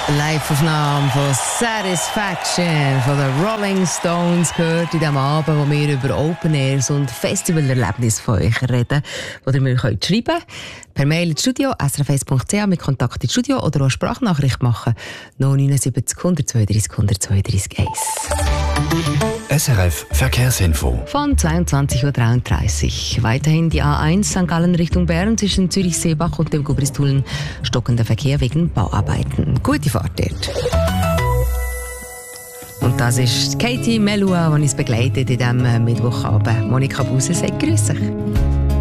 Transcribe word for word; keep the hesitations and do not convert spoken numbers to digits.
Live-Aufnahme von Satisfaction von den Rolling Stones gehört in dem Abend, wo wir über Open Airs und Festivalerlebnisse von euch reden, wo ihr mir könnt schreiben per Mail ins Studio s r f eins punkt c h mit Kontakt ins Studio oder auch eine Sprachnachricht machen null neun sieben null eins zwei drei eins zwei drei eins. S R F Verkehrsinfo. Von zweiundzwanzig Uhr dreiunddreißig. Weiterhin die A eins Sankt Gallen Richtung Bern zwischen Zürich-Seebach und dem Gubristulen stockender Verkehr wegen Bauarbeiten. Gute Fahrt dort. Und das ist Katie Melua, die uns begleitet in diesem Mittwochabend. Monika Buse sagt grüß dich.